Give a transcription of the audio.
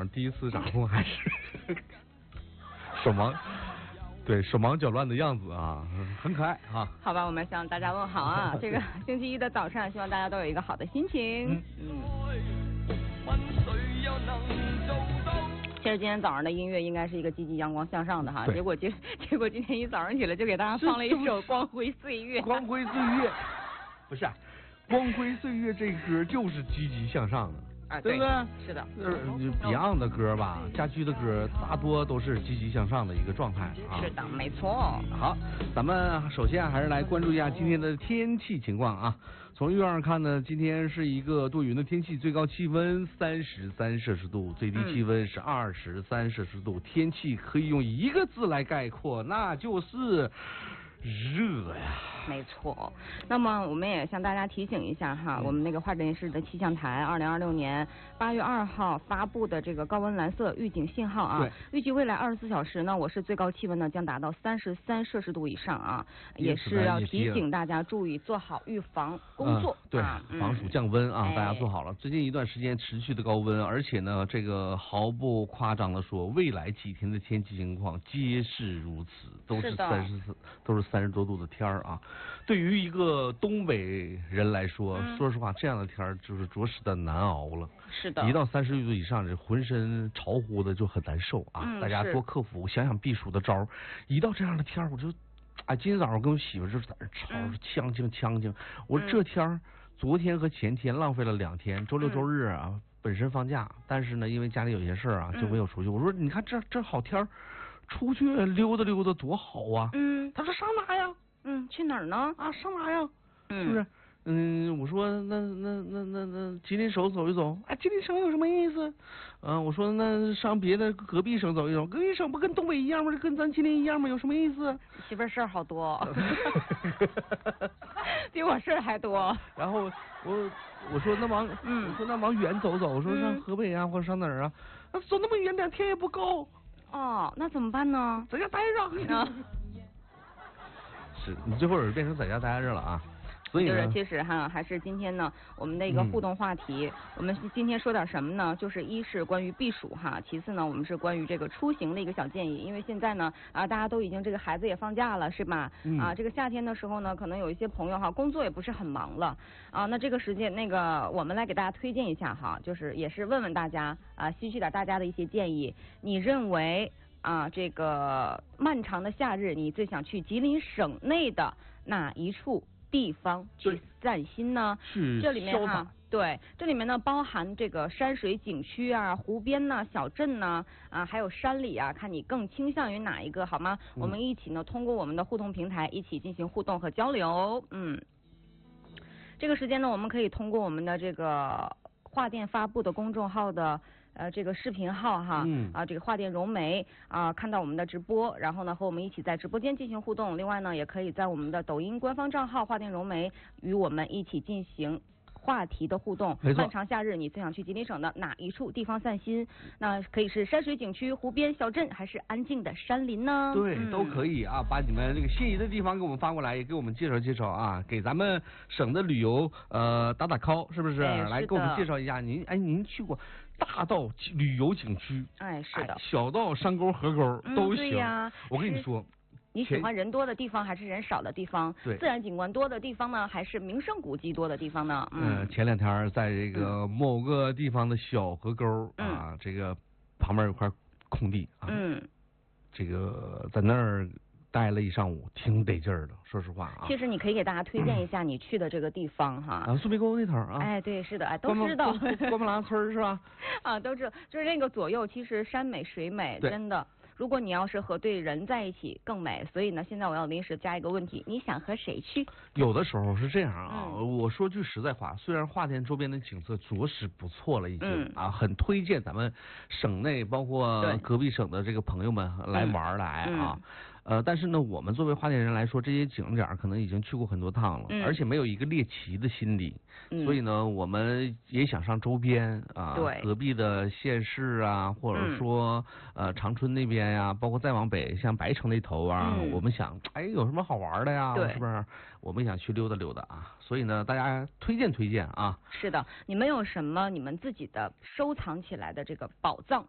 上第一次掌控还是手忙。对，手忙脚乱的样子啊，很可爱啊。 好吧，我们向大家问好啊。这个星期一的早上，希望大家都有一个好的心情。其实今天早上的音乐应该是一个积极、阳光向上的哈，结果今天一早上起来就给大家放了一首《光辉岁月》。 光辉岁月，不是，光辉岁月这歌就是积极向上的。对不对？ 是的。 Beyond 的歌吧，家驹的歌大多都是积极向上的一个状态啊。 是的，没错。 好，咱们首先还是来关注一下今天的天气情况啊。从预报上看呢，今天是一个多云的天气，最高气温33摄氏度，最低气温是23摄氏度。天气可以用一个字来概括，那就是热呀。 没错，那么我们也向大家提醒一下哈，我们那个华电视的气象台2026年8月2号发布的这个高温蓝色预警信号啊，预计未来24小时呢，我市最高气温呢将达到33摄氏度以上啊，也是要提醒大家注意做好预防工作。 对，防暑降温啊，大家做好了。最近一段时间持续的高温，而且呢，这个毫不夸张的说，未来几天的天气情况皆是如此，都是30多度的天儿啊。对于一个东北人来说，说实话，这样的天儿就是着实的难熬了。 是的， 一到30度以上，这浑身潮乎的就很难受啊。大家多克服，想想避暑的招儿。一到这样的天儿，我就，今天早上跟我媳妇就在那吵，呛。我说这天儿，昨天和前天浪费了2天，周六周日啊，本身放假，但是呢，因为家里有些事儿啊，就没有出去。我说你看这好天儿，出去溜达溜达多好啊。他说上哪呀？ 去哪儿呢？ 上哪呀？是不是？我说那吉林省走一走。吉林省有什么意思？我说那上别的隔壁省走一走。隔壁省不跟东北一样吗？跟咱吉林一样吗？有什么意思？ 媳妇事儿好多，比我事儿还多。 然后我说那往远走走。我说上河北啊，或者上哪儿啊？走那么远2天也不够。 那怎么办呢？ 在家待着。是你最后也变成在家待着了啊。所以就是其实还是今天呢，我们的一个互动话题，我们今天说点什么呢？就是一是关于避暑哈，其次呢，我们是关于这个出行的一个小建议。因为现在呢大家都已经这个孩子也放假了，是吧？这个夏天的时候呢，可能有一些朋友工作也不是很忙了那这个时间我们来给大家推荐一下就是也是问问大家吸取点大家的一些建议。你认为这个漫长的夏日，你最想去吉林省内的哪一处地方去散心呢？这里面这里面呢包含这个山水景区湖边小镇还有山里看你更倾向于哪一个，好吗？我们一起呢通过我们的互动平台一起进行互动和交流。这个时间呢，我们可以通过我们的这个华电发布的公众号的这个视频号这个华电融媒看到我们的直播，然后呢和我们一起在直播间进行互动。另外呢，也可以在我们的抖音官方账号华电融媒与我们一起进行话题的互动。漫长夏日，你最想去吉林省的哪一处地方散心？那可以是山水景区、湖边小镇，还是安静的山林呢？ 对，都可以把你们这个心仪的地方给我们发过来，也给我们介绍介绍给咱们省的旅游打 call， 是不是？来给我们介绍一下，您去过大到旅游景区， 是的， 小到山沟河沟都行。 对呀， 我跟你说。 你喜欢人多的地方还是人少的地方？ 对， 自然景观多的地方呢，还是名胜古迹多的地方呢？ 前2天在这个某个地方的小河沟这个旁边有块空地这个在那儿待了一上午，挺得劲儿的。说实话其实你可以给大家推荐一下你去的这个地方苏梅沟那头对，是的，都知道。 关木拉村是吧？ 都知道，就是那个左右其实山美水美，真的。如果你要是和对人在一起更美，所以呢，现在我要临时加一个问题，你想和谁去？ 有的时候是这样我说句实在话，虽然华天周边的景色着实不错了，已经很推荐咱们省内包括隔壁省的这个朋友们来玩来但是呢，我们作为华电人来说，这些景点可能已经去过很多趟了，而且没有一个猎奇的心理，所以呢，我们也想上周边隔壁的县市或者说长春那边包括再往北，像白城那头我们想有什么好玩的呀？是不是？我们想去溜达溜达所以呢，大家推荐是的，你们有什么你们自己的收藏起来的这个宝藏